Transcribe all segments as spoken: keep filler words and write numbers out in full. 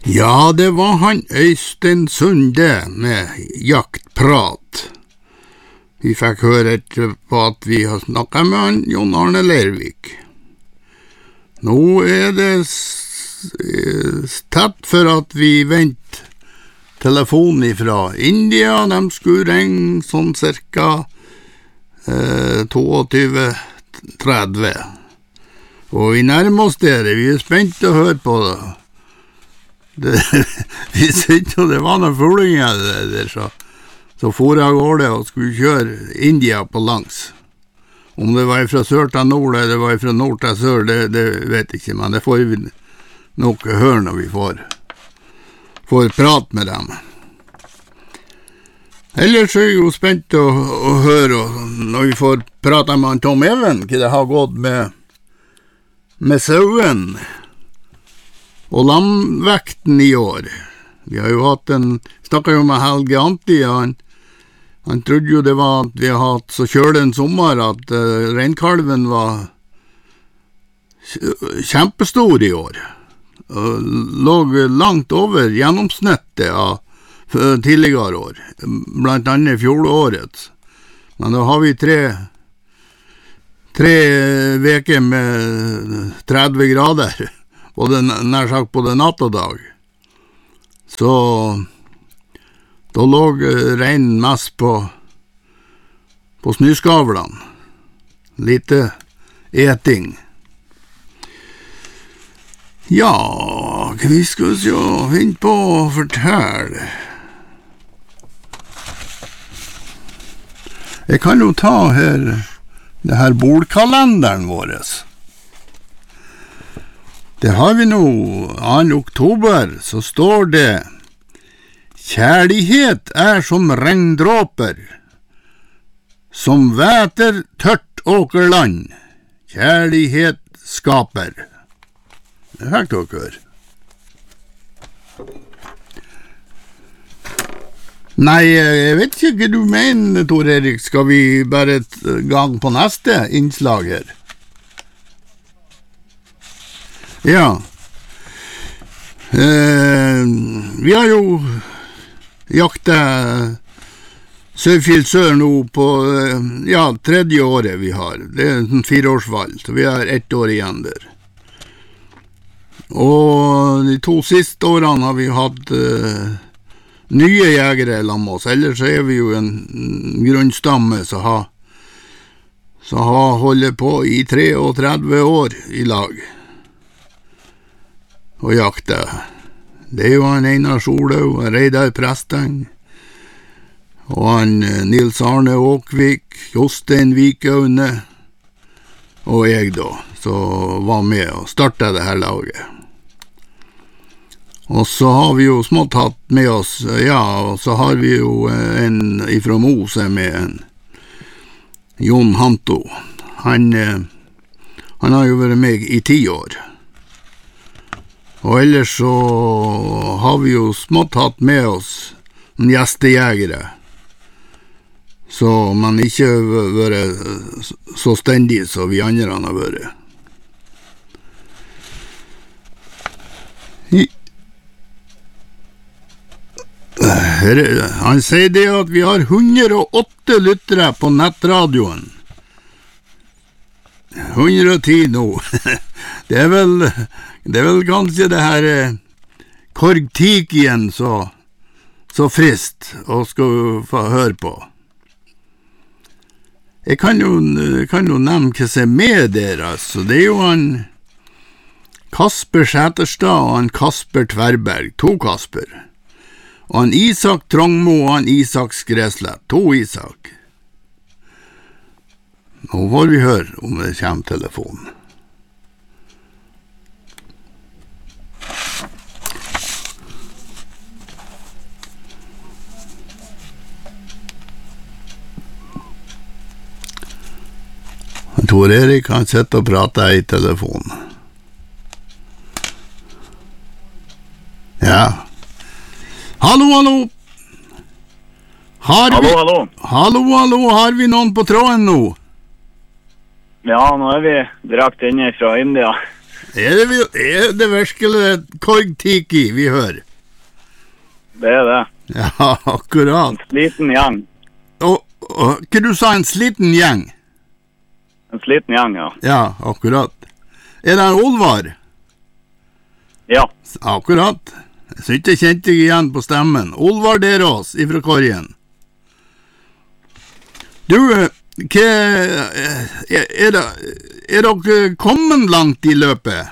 Ja, det var han Øystein Sunde med jaktprat. Vi fikk høre etterpå at vi har snakket med han Jon Arne Lervik. Nå er det tett for at vi venter telefonen fra India. De skulle ringe sånn cirka eh, tjueto tretti. Og vi nærmer oss dere. Vi er spent å høre på det. Det, vi syntes jo det var noen fuglinger der, så, så for jeg går det og skulle kjøre India på langs. Om det var fra sør til nord, eller det var fra nord til sør, det, det vet jeg ikke, men det får vi nok høre når vi får, får prate med dem. Ellers er jeg jo spent å, å høre, når vi får prate med Tom Even, hva det har gått med, med sauen og lamvekten i år. Vi har jo hatt en, snakket jo med Helge Anti, han, han trodde jo det var at vi har hatt så kjølig en sommer at uh, reinkalven var kjempestor i år. Og låg langt over gjennomsnittet av tidligere år, blant annet fjorårets. Men da har vi tre, tre veker med tretti grader. Både nær sagt både natt og dag. Så da lå reinen mest på, på snøskavlene. Lite eting. Ja, vi skal jo finne på å fortelle. Jeg kan jo ta her, det her bordkalenderen våres. Det har vi nå, annen oktober, så står det Kjærlighet er som regndråper, som væter tørt åkerland, kjærlighet skaper. Det fikk dere høre. Nei, jeg vet ikke hva du mener, Tor Erik. Skal vi bare gang på neste innslag her? Ja, eh, vi har jo jaktet Sørfjell Sør nå på, ja, tredje året vi har. Det er en fireårsvalg, så vi har ett år igjen der. Og de to siste årene har vi hatt eh, nye jegere sammen med oss. Ellers er vi jo en grunnstamme som har, som har holdt på i treogtretti år i lag. Og jakte. Det er jo han Einar Solhaug, Reidar Presteng, og han Nils Arne Åkvik, Jostein Vikaune, og jeg da, som var med og startet det her laget. Og så har vi jo smått hatt med oss, ja, og så har vi jo en ifra Mose med en Jon Hanto. Han, han har jo vært med i ti år. Og ellers så har vi jo smått hatt med oss en gjestejegere, så man ikke har vært så stendig som vi andre har vært. Han sier det at vi har hundre og åtte lyttere på nettradioen. hundre og ti nå. Det er vel, det er vel kanskje det her eh, korgtikien så, så frist å skal få høre på. Jeg kan jo, kan jo nevne hva som er med der, altså. Det er jo han Kasper Sæterstad og han Kasper Tverberg, to Kasper. Og han Isak Trongmo og han Isak Skreslett, to Isak. Nå får vi høre om det kommer telefonen. Tor Erik han sitter og prater i telefonen. Ja. Hallo, hallo. Har hallo, vi... hallo. Hallo, hallo. Har vi noen på tråden nå? Ja, nå er vi direkte inne fra India. Er det, vi- er det virkelig Korg-Tiki vi hører? Det er det. Ja, akkurat. En sliten gjeng. Og, og hva du sa, en sliten gjeng? En sliten gjeng, ja. Ja, akkurat. Er det en Olvar? Ja, Akkurat. Jeg synes ikke jeg kjente deg igjen på stemmen. Olvar Derås ifra Korgen. Du, eh, hva eh, er, er, det, er dere kommet langt i løpet?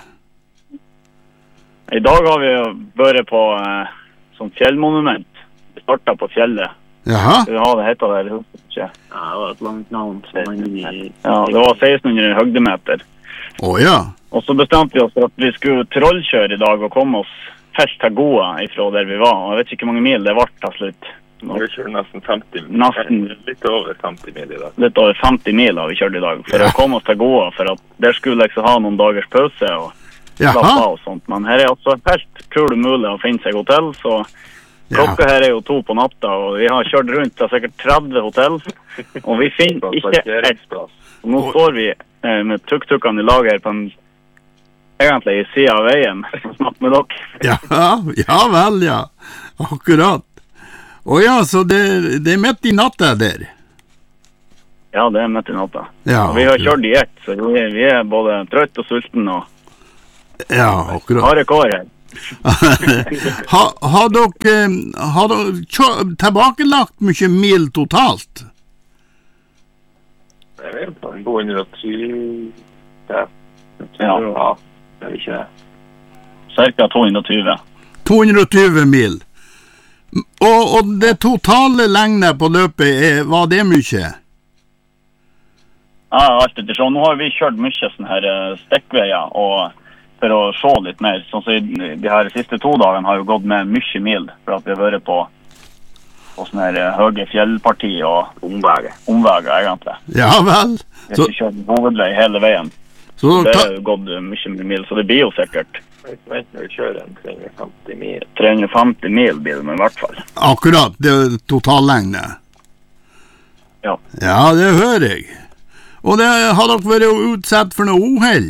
i dag har vi jo vært på eh, sånn fjellmonument. Vi startet på fjellet. Jaha? Skal vi ha det heter det, eller husker jeg ikke. Ja, det var et langt navn. Så man i... Ja, det var sekstenhundre høgdemeter. Å ja. Og så bestemte vi oss for at vi skulle trollkjøre i dag og komme oss helt til Goa ifra der vi var. Og jeg vet ikke hvor mange mil det ble til slutt. Vi kjører nesten femti mil. Nesten. Litt over femti mil i dag. Litt over femti mil har vi kjørt i dag for Ja. å komme oss til Goa, for at der skulle liksom ha noen dagers pause og slappe Jaha? av og sånt. Men her er altså helt kul mulig å finne seg hotell, så Ja. klokka her er jo to på natta, og vi har kjørt rundt til sikkert tretti hotell, og vi finner ikke ett. Parkeringsplass. Og nå står vi eh, med tuk-tukene i lag her på en, egentlig i siden av veien, og snakker med dere. Ja, ja vel, ja. Akkurat. Å ja, så det, det er midt i natta der. Ja, det er midt i natta. Ja, Og vi har akkurat. kjørt i ett, så vi, vi er både trøtt og sulten og Ja, akkurat. harde kår her. ha, har dere, har dere kjø- tilbakelagt mye mil totalt? Det er vel på en god hundre og tjue. Ja. Ja. Ja, det er ikke det. Cirka to hundre og tjue. to hundre og tjue mil. Og, og det totale lengden på løpet, er, var det mye? Ja, alt etter sånn. Nå har vi kjørt mye sånne her eh, stikkveier, og for å se litt mer. Sånn så i de her siste to dagene har jo gått med mye mil, for at vi har vært på, på sånne her eh, høye fjellparti og omveger, omveger egentlig. Ja vel. Vi Så, har ikke kjørt hovedvei hele veien. så Det dere har ta, jo gått eh, mye mil, så det blir jo sikkert Vent, vent, når vi kjører en tre hundre og femti mil. tre hundre og femti mil blir det, men i hvert fall. akkurat, det er totallengden. Ja. Ja, det hører jeg. Og det har dere vært utsatt for noe uheld?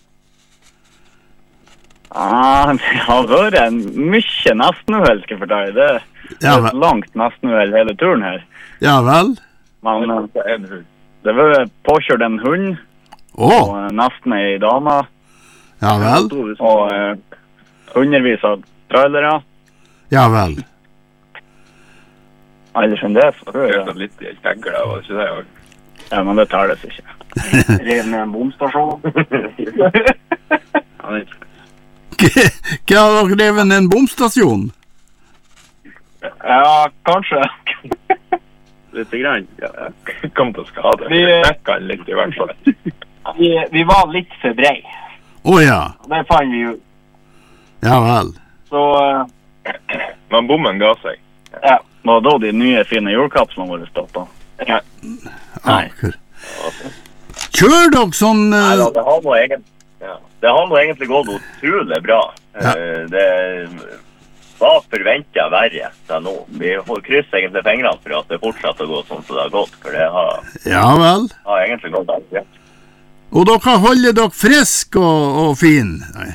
Ah, det har vært en mye nestenuhell, skal jeg fortelle. Det er Ja et vel. langt nestenuhell hele turen her. Ja vel? Men eh, Det er en hund. det var påkjørt en hund, Å, og eh, nesten ei dame, ja vel. og eh, hundrevis av trailere. Ja vel. Ellers enn det, så Det er er det. så litt i kjegler, var det ikke det? Og Ja, men det telles ikke. Rev med en bomstasjon. Hva har dere drevet en bomstasjon? Ja, kanskje. Lite grann. ja, jeg kom til å skade. Vi- Vi knekket den litt i hvert fall. Vi, vi var litt for brei. Å ja. Det fant vi jo. Ja vel. Så eh, Men bommen ga seg. ja, det var da de nye fine julekapslene våre stoppet. Ja. Nei. Akkurat. Kjør dere sånn Nei, eh, da, det har nå egentlig, ja, det har nå egentlig gått utrolig bra. Ja. Eh, Det var forventet verre til nå. Vi får krysse egentlig fingrene for at det fortsetter å gå sånn som det har gått, for det har, Ja vel. har egentlig gått alt greit. Og dere holder dere frisk og, og fin? Nei.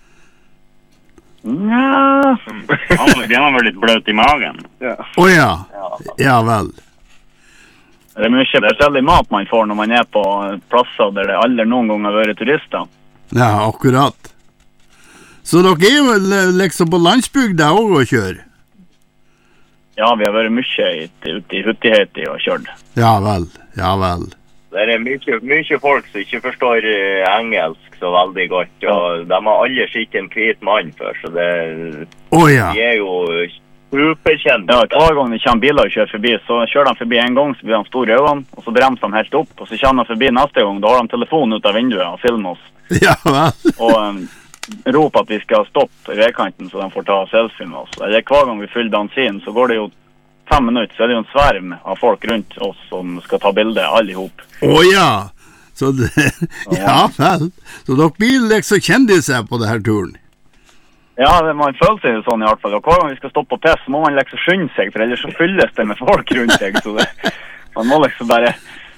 Nja, de har vært litt bløt i magen. Å ja. Ja vel. Det er mye forskjellig mat man får når man er på plasser der det aldri noen gang har vært turister. Ja, akkurat. Så dere er jo le- liksom på landsbygda også å kjøre? Ja, vi har vært mye i- ute i Huttiheiti og kjørt. Ja vel. Ja vel. Det er mye, mye folk som ikke forstår eh, engelsk så veldig godt, og de har alle sett en hvit mann før, så det, Å ja. de er jo superkjente. Ja, hver gang det kommer biler og kjører forbi, så kjører de forbi en gang, så blir de store i øynene, og så bremser de helt opp, og så kommer de forbi neste gang, da har de telefonen ut av vinduet og filmer oss, Ja vel. og um, roper at vi skal stoppe i veikanten, så de får ta selfie med oss. Eller hver gang vi fyller bensin, så går det jo fem minutter, så er det jo en sverm av folk rundt oss som skal ta bilder, alle ihop. Å ja. Så det, ja vel. Så dere blir liksom kjendiser på denne turen? Ja, det, man føler seg jo sånn i hvert fall, og hver gang vi skal stoppe på piss, så må man liksom skynde seg, for ellers så fylles det med folk rundt seg, så det, man må liksom bare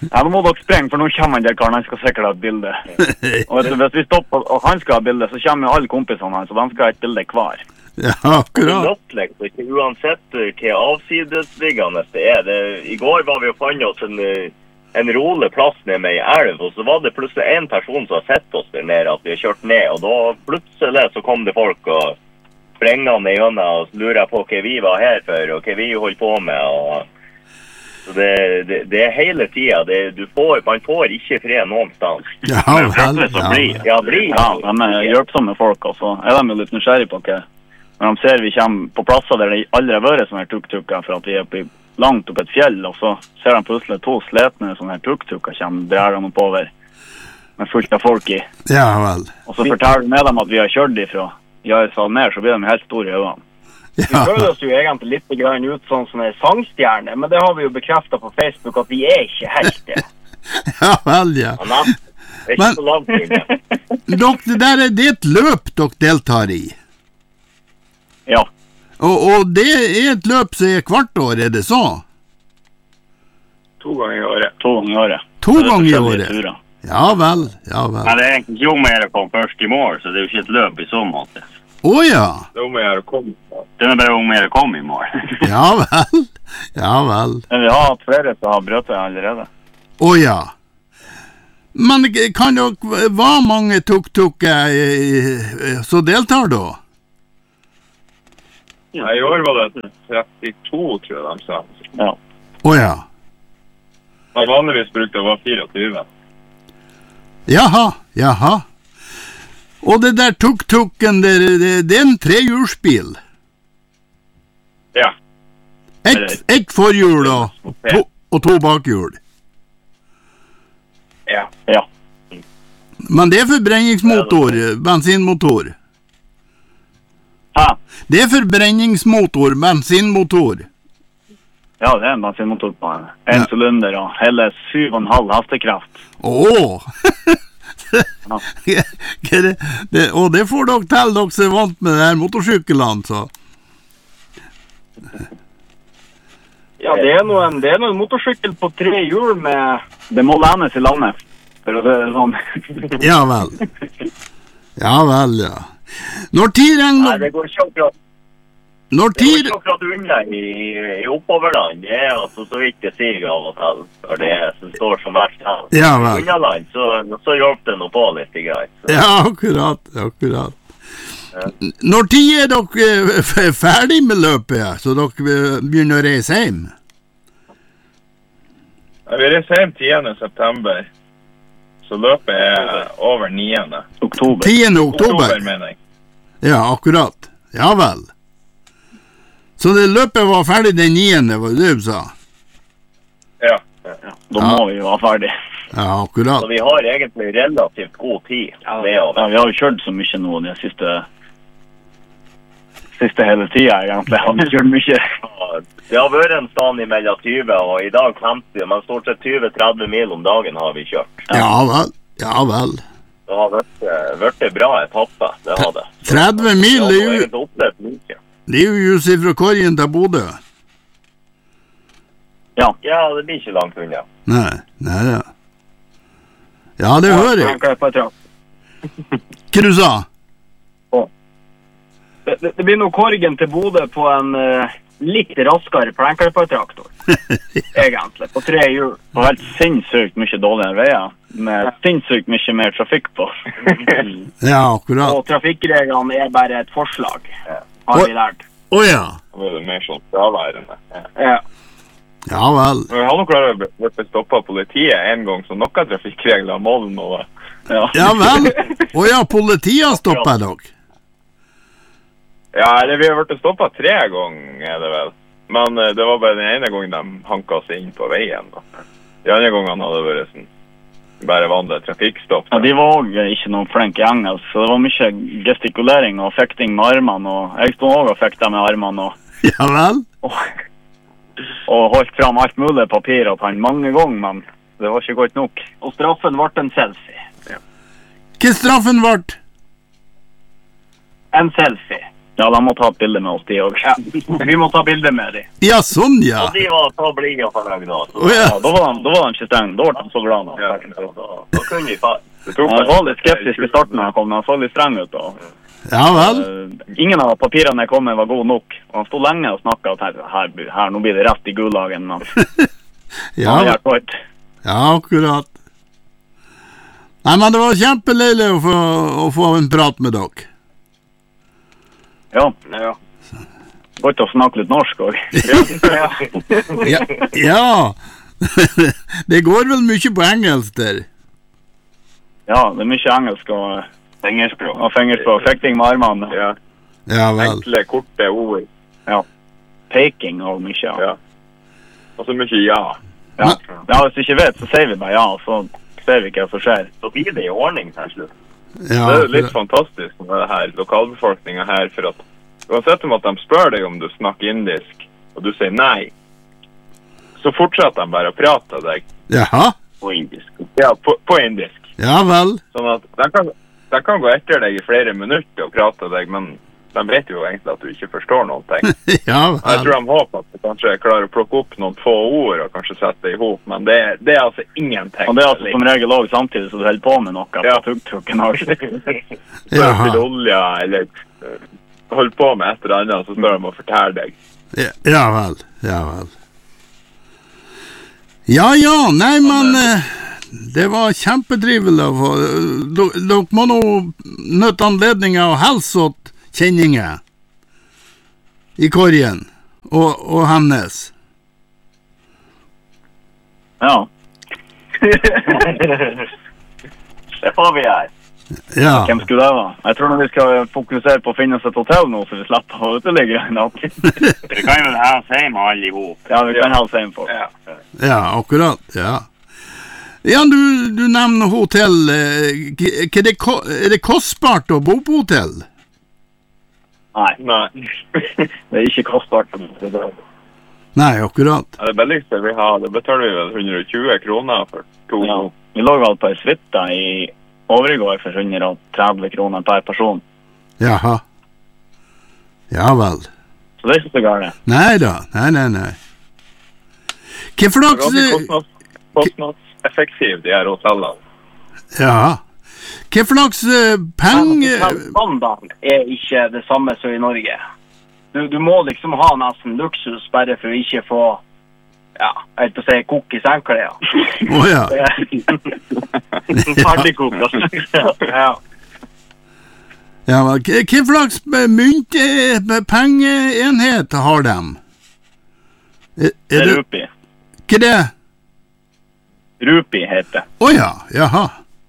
Ja, nå må dere sprenge, for nå kommer han der karen, han skal sikkert ha et bilde. Og vet du, hvis vi stopper, og han skal ha bilde, så kommer jo alle kompisene hans, så de skal ha et bilde hver. Ja, akkurat. Nattleg, så ikke uansett uh, hva avsidesliggende det er. Det, I går var vi og fant oss en, uh, en rolig plass ned med i elv, og så var det plutselig en person som har sett oss der nede, at vi har kjørt ned, og da plutselig så kom det folk og sprengene i hånda og lurer på hva vi var her for, og hva vi holdt på med, og så det, det, det er hele tiden, det, du får, man får ikke fred noen sted. Ja, vel, ja. Ja, blir. Ja, de er hjelpsomme folk, og så er de jo litt nysgjerrig på hva. Når de ser vi kommer på plasser der det aldri har vært sånne her tuk-tukker, for at vi er oppe, langt oppe et fjell, og så ser de plutselig to sletne sånne her tuk-tukker kommer, drar de oppover, med fullt av folk i. Ja, vel. Og så forteller vi med dem at vi har kjørt ifra. Ja, jeg sa mer, så blir de helt store i øynene. Vi føler oss jo egentlig litt grann ut sånn som en sangstjerne, men det har vi jo bekreftet på Facebook at vi er ikke helt det. Ja, vel, ja. Ja, nei, det er ikke Men- så langt inne. Dere, det der er det et løp dere deltar i. Ja, Og, og det er et løp som er hvert år, er det så? To ganger i året. to ganger i året. To Det er ganger i forskjellige året? turer. Ja, vel, ja, vel. Men det er egentlig ikke om å gjøre å komme først i mål, så det er jo ikke et løp i så måte. Åja, Det er om å gjøre å komme. Det er bare om å gjøre å komme i mål. ja vel, ja vel. Men vi har hatt flere som har brøtet allerede. Åja. Men kan dere, hva mange tuk-tukker som deltar da? Ja, I år var det trettito, tror jeg de sa. Ja. Åja. Men vanligvis brukte det å være tjuefire. Jaha, jaha. Og det der tuk-tukken, det, det, det er en trehjulsbil. Ja. Ett et forhjul og to, og to bakhjul. Ja. Ja. Men det er forbrenningsmotor, bensinmotor. Hæ? Det er forbrenningsmotor, bensinmotor. Ja, det er en bensinmotor på en. En Ja. cylinder og hele syv og en halv hestekraft. Åh! det, det, og det får dere til, dere som er vant med det her motorsyklene, så. Ja, det er noe en, det er noe en motorsykkel på tre hjul med... Det må lenes i landet. For å si det sånn. Ja vel. Ja vel, ja. Når tid Nei, regner det går ikke akkurat, Når det går tid ikke akkurat unna i, i oppoverland. Det er altså så vidt det sier av og til, for det er som står som verst her. Ja, I vel. unnaland, så, så hjelper det noe på litt i greit. Så. Ja, akkurat, akkurat. Når tid er dere eh, f- ferdig med løpet, så dere eh, begynner å reise hjem? Ja, vi reiser hjem tiende september. Så løpet er over niende. Oktober. tiende Oktober, oktober? mener jeg. Ja, akkurat. Ja vel. Så det løpet var ferdig den niende, var det du sa? Ja. Da Ja. må vi jo være ferdig. Ja, akkurat. Så vi har egentlig relativt god tid med å Ja, vi har jo kjørt så mye nå de siste... Siste hele tiden, egentlig. Har vi kjørt mye. Det har vært en stand mellom tjue og i dag femti, men stort sett tjue til tretti mil om dagen har vi kjørt. Ja vel, ja vel. Det har vært, eh, vært en bra etappe, det har det. tretti mil, Ja, det det er har jo, egentlig opplevd mye. det er jo just fra Korgen til Bodø. Ja. Ja, det blir ikke langt unna. Nei, nei, ja. Ja, det hører jeg. Hva jeg tror. Hva du sa? Det, det, det blir noe Korgen til Bodø på en eh, litt raskere plenkelpatraktor, egentlig, på tre hjul. Og helt sinnssykt mye dårligere veier. Med sinnssykt mye mer trafikk på. Ja, akkurat. Og trafikkreglene er bare et forslag, har vi lært. Åja, Da er det mer sånn fraværende. Ja. ja vel. Men vi har nok klart å bli stoppet av politiet en gang, så noen trafikkregler må det nå være. Ja. Ja vel. Åja, politiet stopper dere. Ja, eller vi har vært stoppet tre ganger, er det vel. Men eh, det var bare den ene gangen de hanket seg inn på veien. Da. De andre gangene hadde det vært sånn, bare vanlig trafikkstopp. Ja, de var også ikke noen flinke i engelsk, så det var mye gestikulering og fekting med armene, og jeg stod også og fekta med armene, og, Ja vel. og, og holdt fram alt mulig papir på han mange ganger, men det var ikke godt nok. Og straffen ble en selfie. Hva straffen ble? En selfie. Ja, de må ta et bilde med oss, de også. Ja, vi må ta bilde med de. Ja, sånn, ja. Og de var så blide og fornøyde da. Så, Å, ja. Ja, da var de, da var de ikke streng. Da var de så glad. ja, så, da, da kunne vi fa... Det tok Jeg var litt skeptisk i starten når han kom, men han så litt streng ut. Og, Ja vel. uh, ingen av papirene jeg kom med var gode nok. Og han stod lenge og snakket at her, her, her, nå blir det rett i gulagen. Men Ja, han gjør godt. ja, akkurat. Nei, men det var kjempeleilig å få, å få en prat med dere. Ja, Ja. godt å snakke litt norsk også. Ja. Ja, ja. Det går vel mye på engelsk der. Ja, det er mye engelsk og, Fingerspråk. og fingerspråk. Fekting med armene. Ja. Ja vel. Enkle, korte ord. Peking og mye. Ja. Ja. Og så mye ja. Ja. Ja, hvis du ikke vet, så sier vi bare ja, så ser vi ikke hva som skjer. Så blir det i ordning til slutt. Ja, Det er litt fantastisk med det her, lokalbefolkningen her, for at uansett om at de spør deg om du snakker indisk, og du sier nei, så fortsetter de bare å prate av deg. Jaha. På indisk. Ja, på, på indisk. Ja vel. Sånn at de kan, de kan gå etter deg i flere minutter og prate av deg, men de vet jo egentlig at du ikke forstår noen ting. Ja Jeg tror vel. de håper at du kanskje klarer å plukke opp noen få ord og kanskje sette det ihop, men det, det er altså ingenting. Og det er altså som regel også samtidig så du holder på med noe. Ja. På tuk-tuken også. Spør til Jaha. olja, eller uh, hold på med et eller annet, så spør de å fortelle deg. Ja, ja vel. Ja vel. Ja ja, nei, men eh, det var kjempetrivelig å få. Dere dere må nå nøtte anledningen å helse åt kjenninger i korgen og, og hennes. Ja. Det får vi gjøre. Ja. Hvem skulle det være? Jeg tror når vi skal fokusere på å finne oss et hotell nå, så vi slipper å uteligge en natt. Vi kan jo ha oss hjem alle ihop. Ja, vi kan ha oss hjem for. Ja. Ja, akkurat. Ja. Ja, du, du nevner hotell. eh, k- k- det ko- Er det kostbart å bo på hotell? Nei, Nei. det er ikke kostbart. Det er- Nei, akkurat. Ja, det billigste vi har, det betaler vi vel hundre og tjue kroner for to. Ja. Vi lå vel på en suite i overgår for hundre og tretti kroner per person. Jaha. Ja vel. Så det er ikke så galt. Nei da. Nei, nei, nei. Hva for Det er slags ganske eh, kostnads, kostnadseffektiv, de her hotellene. Ja. Hva for slags eh, penger Standard er ikke det samme som i Norge. Du, du må liksom ha nesten luksus bare for å ikke få, ja, jeg vet å si, kokk i sengklær. Å ja. Ferdigkokt. Ja. Ja, vel. Hva hva for slags eh, mynt, eh, pengeenhet har de? Er, Det er er det, rupi. hva er det? Rupi heter det. Å ja, jaha.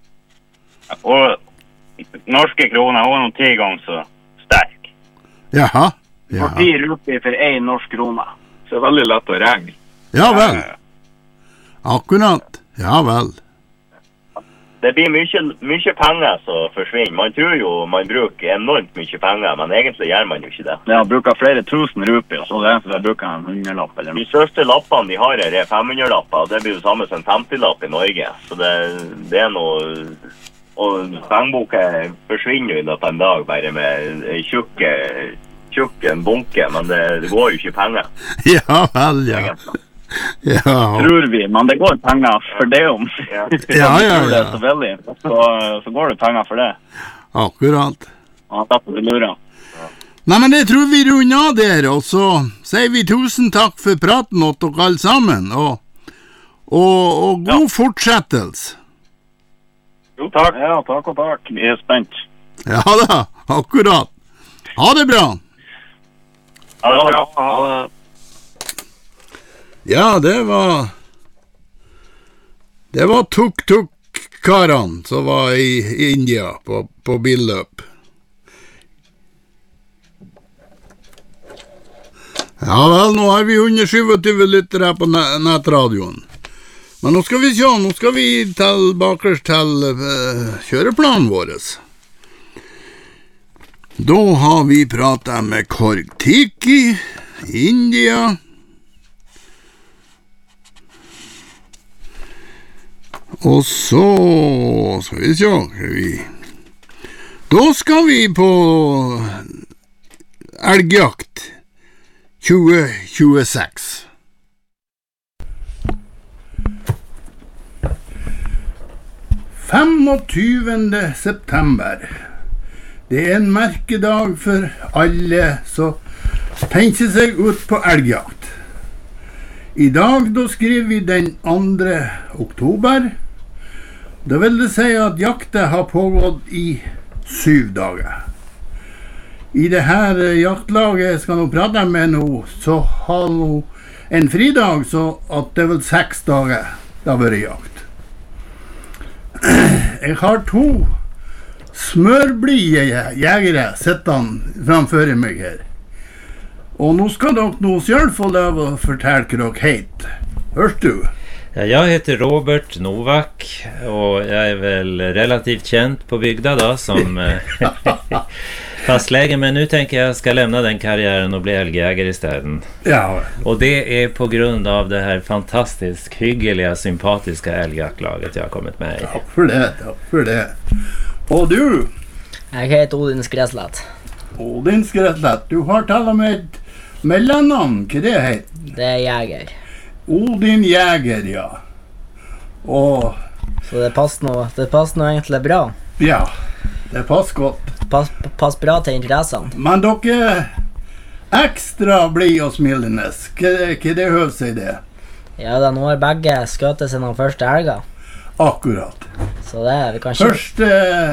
Og norske kroner var noen ti ganger så sterk. Jaha. For Ja, ti rupi for en norsk krone. Så det er veldig lett å regne. ja vel. Akkurat. Ja vel. Det blir mye, mye penger som forsvinner. Man tror jo man bruker enormt mye penger, men egentlig gjør man jo ikke det. Jeg bruker flere tusen rupi, og så det er eneste jeg bruker en hundrelapp eller De noe. største lappene de har her er femhundre-lapper, og det blir jo samme som en femti-lapp i Norge. Så det, det er noe... Og pengeboka forsvinner jo i løpet av en dag, bare med en tjukk, tjukk en bunke, men det, det går jo ikke penger. Ja vel, ja. egentlig. Ja, Tror vi, men det går penger for det om. Ja. ja, ja. Tror det er så ja. veldig, så, så går det penger for det. Akkurat. Og derfor vi lurer. Nei, men det tror vi runder av der, og så sier vi tusen takk for praten åt dere alle sammen, og, og, og god fortsettelse. Jo, takk. Ja, takk og takk. Vi er spent. Ja da, akkurat. Ha det bra. Ha det bra. Ja, det var Det var tuk-tuk-karene som var i India på, på billøp. Ja vel, nå har vi one hundre tjuesyv lyttere på ne- nettradioen. Men nå skal vi se, nå skal vi tilbake til uh, kjøreplanen vår. Da har vi pratet med Korg Tiki, India. Og så skal vi se, skal vi... Da skal vi på elgjakt tjue tjueseks. femogtyvende september. Det er en merkedag for alle som tenker seg ut på elgjakt. I dag da skriver vi den andre oktober. Det vil det si at jakta har pågått i syv dager. I det her jaktlaget jeg skal nå prate med nå, så har nå en fridag, så at det er vel seks dager det har vært jakt. Jeg har to smørblide jegere sittende framfor meg her. Og nå skal dere nå selv få lov å fortelle hva dere heter. Hørs du? Ja, jag heter Robert Novak och jag är väl relativt känd på bygda då som eh, fastläge, men nu tänker jag ska lämna den karriären och bli älgjägare istället. Ja. Och det är på grund av det här fantastiskt hyggeliga, sympatiska älgjaktlaget jag har kommit med i. Tack för det, tack för det. Och du? Jag heter Odin Skräslett. Odin Skräslett, du har talat med ett mellannamn, vad det heter? Det är jäger. Odin Jäger, ja. Och Så det passar nog, det passar nog egentligen bra. ja, det passar gott. Pass, pass bra till intressen. Men dere extra bli och smildenes, vad det höll sig det? Ja, da nå har begge skjøtet sine første elger. Akkurat. Så det vi kan ikke... Første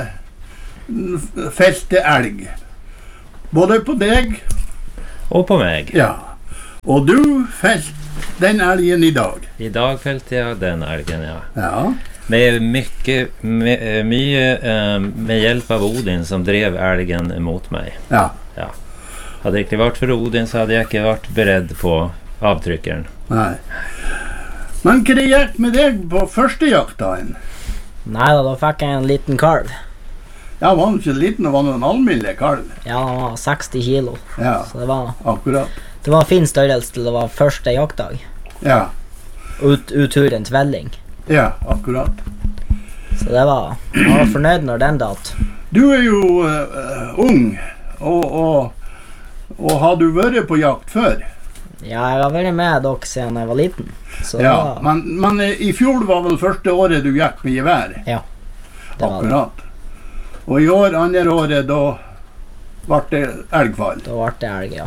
felte elg. Både på deg Och på mig. ja. Och du fält den älgen idag. Idag fällde jag den älgen, ja. Ja. Med mycket, med, mycket eh, med hjälp av Odin som drev älgen emot mig. Ja. Ja. Hade det inte varit för Odin så hade jag inte varit beredd på avtryckaren. Nej. Men hva det gikk med deg på første jaktdagen? Nei da, da fikk jeg en liten kalv. Ja, var han ikke liten, og var han en alminnelig kalv? Ja, han var seksti kilo. Ja, Så det var, akkurat. det var en fin størrelse til det var første jaktdag. Ja, Ut, utturen tvelling. ja, akkurat. Så det var, jeg var fornøyd når den datt. Du er jo uh, ung, og, og, og har du vært på jakt før? Ja, jeg har vært med dere siden jeg var liten. Så det Ja, var, men, men eh, i fjor var vel første året du gikk med gevær? Ja, det var det. Akkurat. Og i år, andre året, da ble det elgfall. Da ble det elg, ja.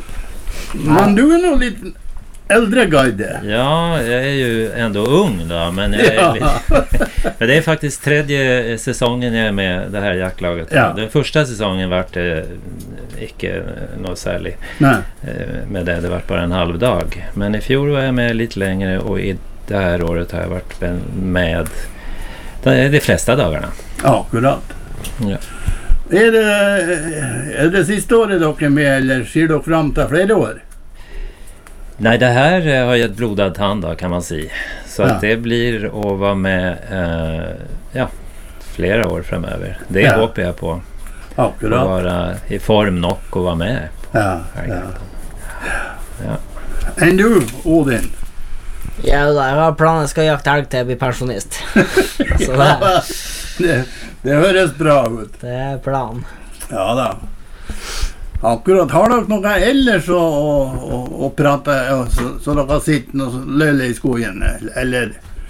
Men du er nå litt äldre guide. Ja, jag är ju ändå ung då, men jag är Ja. lite, men det är faktiskt tredje säsongen jag är med det här jaktlaget. Ja. Den första säsongen var det icke något särskilt Nej. eh, med det, det var bara en halv dag. Men i fjol var jag med lite längre och i det här året har jag varit med de, de flesta dagarna. Akkurat. Ja. Er det, er det siste året dere er med, eller ser dere fram til flere år? Nej, det här eh, har gett blodad tand då, kan man säga. Så Ja. att det blir att vara med eh, ja, flera år framöver. Det Ja. hoppas jag på. Att Akkurat. vara i form nog och vara med på Ja, ja. elgjakten. Ja. Enn du, Odin? Ja, da, jeg har planen, jeg skal jakte elg til jeg blir pensjonist. Så det, det, det høres bra ut. det er planen. Ja da. Akkurat. Har dere noe ellers å, å, å, å prate, ja, så, så dere sitter og løler i skogen, eller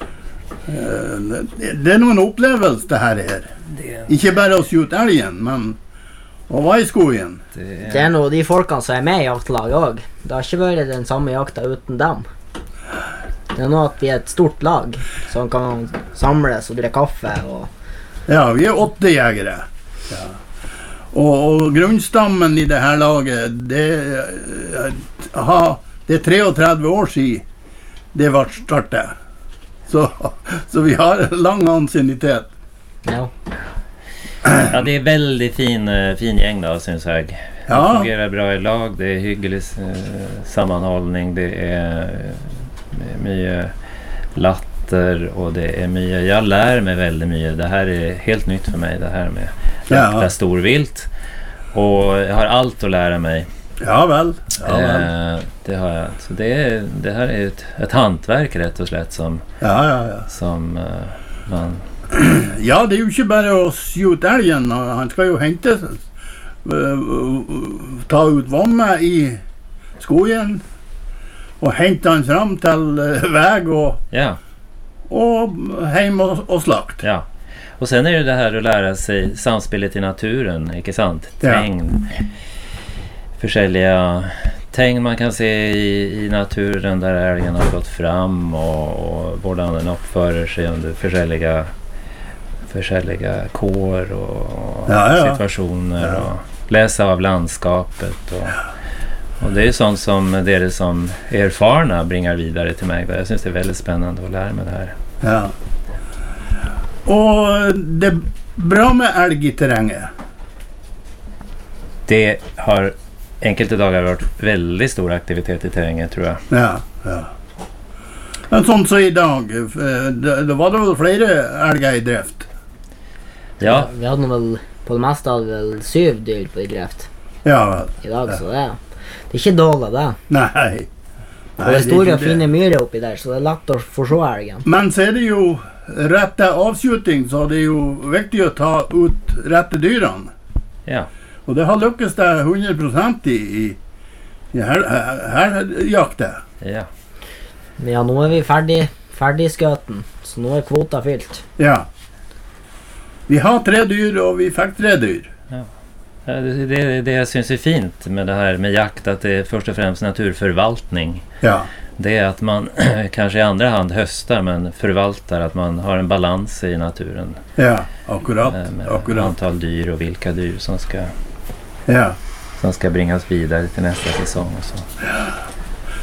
eh, det, det er noen opplevelse det her er. Det, Ikke bare å skjute elgen, men å være i skogen. det, Det er noe de folkene som er med i jaktlaget også. Det har ikke vært den samme jakta uten dem. Det er noe at vi er et stort lag som kan samles og drikke kaffe og... Ja, vi er åtte jegere. Ja. Og, og grunnstammen i det her laget, det, eh, aha, det er treogtredve år siden det ble startet. Så, så vi har lang ansiennitet. Ja. ja, det är väldigt fin, eh, fin gäng då, syns jag. Det Ja. fungerar bra i lag, det är hygglig eh, sammanhållning, det är eh, mycket latter och det är mycket, jag lär mig väldigt mycket. Det här är helt nytt för mig, det här med jakta Ja, storvilt. Och jag har allt att lära mig. ja vel. Ja, vel. Eh, det har jag. Så det, är, det här är ett, ett hantverk rätt och slett som, Ja, ja, ja. som eh, man... Ja, det er jo ikke bare å skjute elgen, og han skal jo hente ta ut vannet i skogen och hämta den fram till uh, väg och, ja. och hem och, och slakt. Ja. Och sen är det det här att lära sig samspelet i naturen, inte sant? Tegn, ja. Försäljliga tegn man kan se i, i naturen där älgen har gått fram och, och hvordan den uppför sig under försäljliga försäljliga kår och ja, ja. situationer ja. och läsa av landskapet och, och det är sånt som det som erfarna bringar vidare till mig. Jag syns det är väldigt spännande att lära mig det här. Ja. Och det är bra med älg i terrängen. Det har enkelte dagar varit väldigt stor aktivitet i terrängen, tror jag. Ja, ja. Men sånt så idag, då var det väl flera älgar i drift? Ja. Vi hade nog väl på det mesta hade väl syv dyr på i drift. Ja, väl. Idag ja. Så det, det är inte dåligt det. Nej. Och det är stora fina myrer uppe där så det är lätt att få se älgen. Men så är det ju rätta avskjutning så det är ju viktigt att ta ut rätta dyran. Ja. Och det har lyckats där hundra procent i, i, i här, här, här jakten. Ja. Men ja, nu är vi färdig, färdig sköten. Så nu är kvota fyllt. Ja. Vi har tre dyr och vi fick tre dyr. Ja. Ja, det, det, det jag syns är fint med det här med jakt, att det är först och främst naturförvaltning. Ja. Det är att man kanske i andra hand höstar men förvaltar, att man har en balans i naturen. Ja, akkurat. Med akkurat. antal dyr och vilka dyr som ska, ja. som ska bringas vidare till nästa säsong och så. Ja.